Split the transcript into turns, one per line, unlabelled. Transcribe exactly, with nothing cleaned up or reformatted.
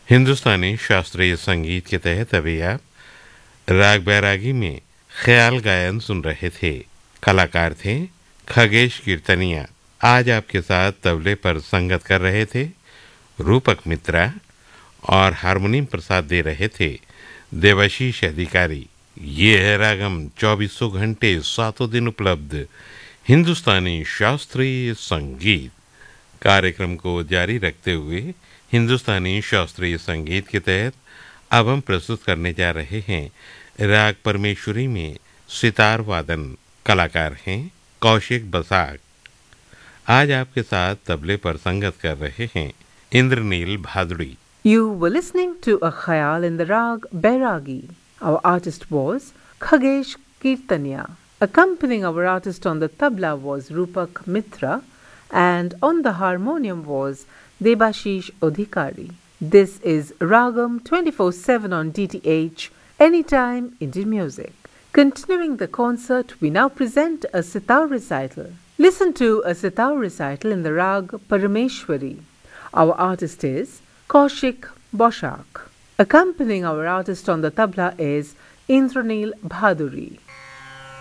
हिंदुस्तानी शास्त्रीय संगीत के तहत अभी आप राग बैरागी में ख्याल गायन सुन रहे थे। कलाकार थे खगेश कीर्तनिया। आज आपके साथ तबले पर संगत कर रहे थे रूपक मित्रा और हारमोनियम प्रसाद दे रहे थे देवाशीष अधिकारी। ये है रागम चौबीसों घंटे सातों दिन उपलब्ध हिंदुस्तानी शास्त्रीय संगीत। कार्यक्रम को जारी रखते हुए हिंदुस्तानी शास्त्रीय संगीत के तहत अब हम प्रस्तुत करने जा रहे हैं राग परमेश्वरी में सितार वादन। कलाकार हैं कौशिक बसाक। आज आपके साथ तबले पर संगत कर रहे हैं Indranil Bhaduri.
You were listening to a khayal in the rag Bairagi. Our artist was Khagesh Kirtania. Accompanying our artist on the tabla was Rupak Mitra, and on the harmonium was Debashish Odhikari. This is Ragam twenty-four seven on D T H, Anytime Indian Music. Continuing the concert, we now present a sitar recital. Listen to a sitar recital in the rag Parameshwari. Our artist is Kaushik Boshak. Accompanying our artist on the tabla is Indranil Bhaduri.